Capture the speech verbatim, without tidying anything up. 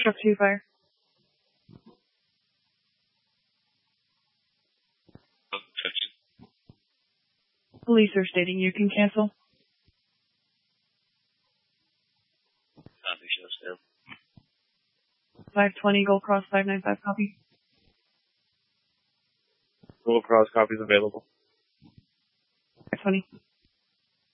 Truck two fire. Police are stating you can cancel. Copy, show still. five twenty Gold Cross five nine five copy. Gold Cross copies available. five twenty.